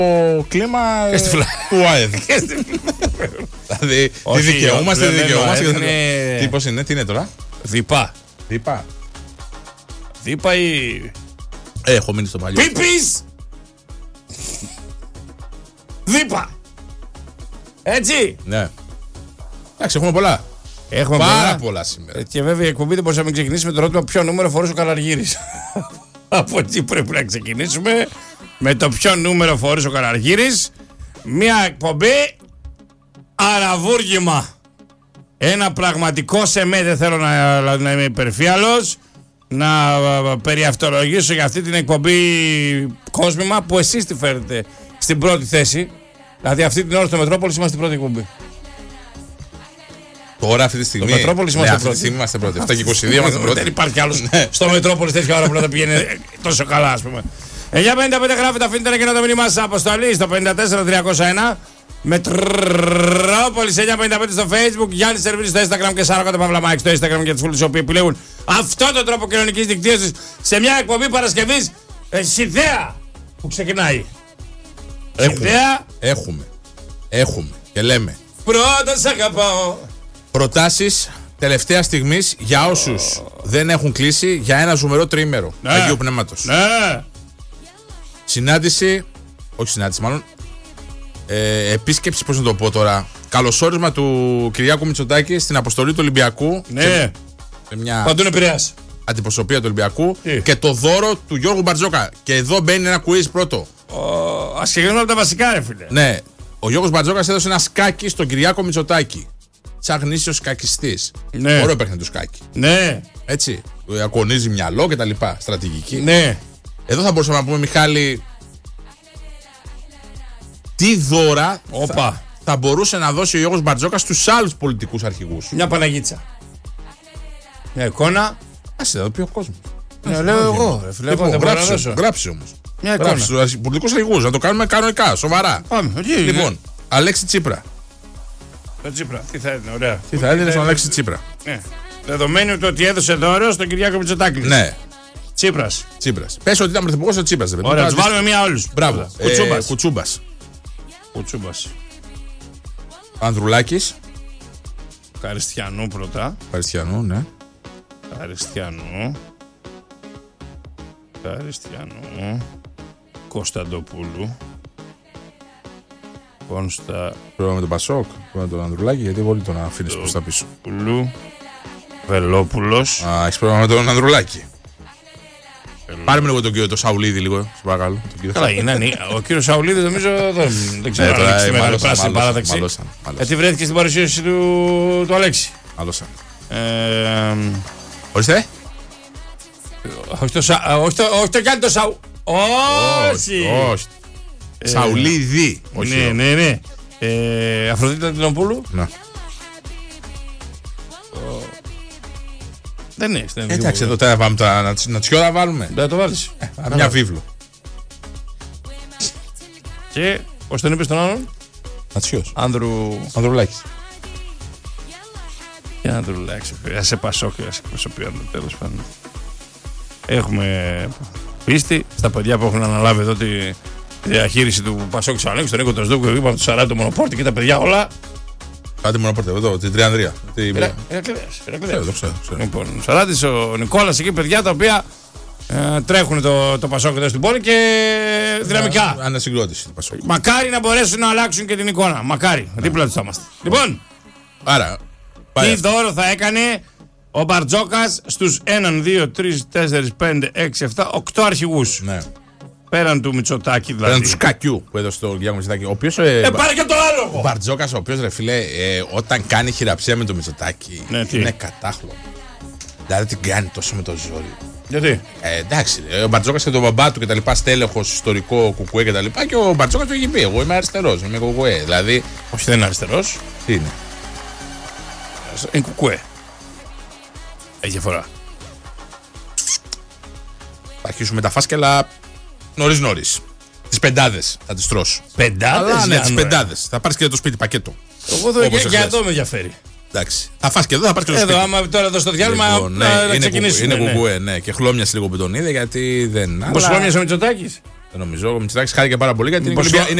κλίμα του ΑΕΔ. Δηλαδή, τι δικαιούμαστε, τι δικαιούμαστε. Τι πώς είναι, τι είναι τώρα. Δίπα. Δίπα ή... Έχω μείνει στο παλιό. Πίπης! Δίπα! Έτσι! Ναι. Εντάξει, έχουμε πολλά. Έχουμε πάρα πολλά σήμερα. Και βέβαια η εκπομπή δεν μπορούσε να μην ξεκινήσει με το ερώτημα ποιο νούμερο φορούσε ο Καραργύρης. Από εκεί πρέπει να ξεκινήσουμε. Με το ποιο νούμερο φορούσε ο Καραργύρης. Μια εκπομπή αραβούργημα. Ένα πραγματικό σεμέ, δεν θέλω να είμαι υπερφύαλος, να περιαυτολογήσω για αυτή την εκπομπή κόσμημα που εσείς τη φέρετε στην πρώτη θέση. Δηλαδή αυτή την ώρα στο Μετρόπολης είμαστε στην πρώτη εκπομπή. Τώρα αυτή τη στιγμή. Στο Μετρόπολης είμαστε πρώτοι. Αυτά και 22 είμαστε πρώτοι. Δεν υπάρχει άλλος στο Μετρόπολης τέτοια ώρα που να τα πηγαίνει τόσο καλά, ας πούμε. 955 γράφετε, αφήνετε ένα κοινό το μήνυμά σας. Αποστολή στο 54301. Μετρόπολης 955 στο Facebook. Γιάννη Σερβίδη στο Instagram και Σάρα Παύλα στο Instagram για τους φίλους οι οποίοι επιλέγουν αυτόν τον τρόπο κοινωνικής δικτύωσης σε μια εκπομπή Παρασκευής Συνθέα που ξεκινάει. Έχουμε και λέμε. Πρώτα σ' αγαπάω. Προτάσεις τελευταία στιγμής για όσους δεν έχουν κλείσει για ένα ζουμερό τριήμερο Αγίου Πνεύματος. Ναι. Επίσκεψη, πώς να το πω τώρα. Καλωσόρισμα του Κυριάκου Μητσοτάκη στην αποστολή του Ολυμπιακού. Ναι. Παντού είναι Πειραιάς. Αντιπροσωπεία του Ολυμπιακού. Και το δώρο του Γιώργου Μπαρτζόκα. Και εδώ μπαίνει ένα quiz πρώτο. Ας ξεκινήσουμε από τα βασικά, ρε φίλε. Ναι. Ο Γιώργος Μπαρτζόκας έδωσε ένα σκάκι στον Κυριάκο Μητσοτάκη. Σαν γνήσιος σκακιστής. Ναι. Ωραίο παίχνει το σκάκι. Ναι. Έτσι. Ακονίζει μυαλό και τα λοιπά. Στρατηγική. Ναι. Εδώ θα μπορούσαμε να πούμε, Μιχάλη, τι δώρα θα μπορούσε να δώσει ο Γιώργος Μπαρτζόκας στους άλλους πολιτικούς αρχηγούς. Μια Παναγίτσα. Μια εικόνα. Άσε να το πει ο κόσμος. Λέω εγώ. Γράψει όμως. Μια εικόνα. Στους πολιτικούς αρχηγούς. Να το κάνουμε κανονικά, σοβαρά. Πάμε. Λοιπόν, Αλέξη Τσίπρα. Τσίπρα. Τι θα έδινε, ωραία. Τι θα έδινε στον Αλέξη Τσίπρα. Ναι. Δεδομένου το ότι έδωσε δώρο στον Κυριάκο Μητσοτάκη. Ναι. Τσίπρας. Πες ότι ήταν πρωθυπουργός ο Τσίπρας. Ωραία, τους βάλουμε μία όλους. Μπράβο. Κουτσούμπας. Ανδρουλάκης. Καριστιανού πρώτα. Καριστιανού, ναι. Καριστιανού. Κωνσταντοπούλου. Πρώτα με τον Πασόκ, πρώτα με τον Ανδρουλάκη, γιατί μπορεί τον αφήνεις προς τα πίσω. Βελόπουλος. Έχεις πρόβλημα με τον Ανδρουλάκη. Πάρε με λίγο τον κύριο το Σαουλίδη λίγο, σε παρακαλώ. Καλά, είναι. Ο κύριος Σαουλίδης νομίζω δεν ξέρω αν έχει μεγάλη πράσινη παράταξη. Γιατί βρέθηκε στην παρουσίαση του Αλέξη. Μάλωσαν. Ορίστε. Όχι το κάνει το Σαου. Όχι. Σαουλίδη. Ναι. Αφροδίτη Αντινοπούλου. Ναι. Δεν είναι. Εντάξει, εδώ τώρα πάμε να τσιόρα βάλουμε. Δεν το βάλεις. Μια βίβλο. Και πώς τον είπες τον άλλον? Ατσιός. Ανδρουλάκης. Για Ανδρουλάκης. Σε Πασόκ, σε προσωπιώνω τέλος πάντων. Έχουμε πίστη στα παιδιά που έχουν αναλάβει εδώ τη διαχείριση του Πασόκ της Αλέξης, τον Νίκο Τοσδούκου, είπαμε του 40 μονοπόρτη και τα παιδιά όλα. Κάντε μονοπόρτη εδώ, την Τριανδρία. Ηρακλέας. Λοιπόν, ο Σαράτης, ο Νικόλας, εκεί παιδιά τα οποία τρέχουν το Πασόκ εδώ στην πόλη και δυναμικά. Ανασυγκρότηση του Πασόκ. Μακάρι να μπορέσουν να αλλάξουν και την εικόνα. Μακάρι. Δίπλα τους θα είμαστε. Λοιπόν, άρα, τι δώρο θα έκανε ο Μπαρτζόκας στους 1, 2, 3, 4, 5, 6, 7, 8 αρχηγούς. Ναι. Πέραν του Μητσοτάκη δηλαδή. Πέραν του σκακιού που έδωσε το Κυριάκο Μητσοτάκη. Ο οποίος. Πάρε και το άλλο! Ο Μπαρτζόκας, ο οποίος ρε φίλε, όταν κάνει χειραψία με το Μητσοτάκη, ναι, είναι κατάχλο. Δηλαδή την κάνει τόσο με το ζόρι. Γιατί? Εντάξει, ο Μπαρτζόκας και τον μπαμπά του και τα λοιπά, στέλεχος, ιστορικό κουκουέ και τα λοιπά. Και ο Μπαρτζόκας του έχει πει: εγώ είμαι αριστερός, είμαι κουκουέ. Δηλαδή. Όχι, δεν είναι αριστερός. Τι είναι? Είναι κουκουέ. Έχει διαφορά. Θα αρχίσουμε τα φάσκελα νωρίς. Τις πεντάδες θα τις τρώσω. Πεντάδες? Ναι, τις πεντάδες. Θα πάρεις και το σπίτι πακέτο. Εγώ για εδώ με ενδιαφέρει. Εντάξει. Θα φας και εδώ, θα πάρεις και το σπίτι. Εδώ, άμα τώρα εδώ στο διάλειμμα να ξεκινήσουμε. Είναι κουκουέ, ναι. Και χλώμιασε λίγο που τον είδε γιατί δεν. Πώς χλώμιασε ο Μητσοτάκης? Δεν νομίζω. Ο Μητσοτάκης χάρηκε πάρα πολύ γιατί είναι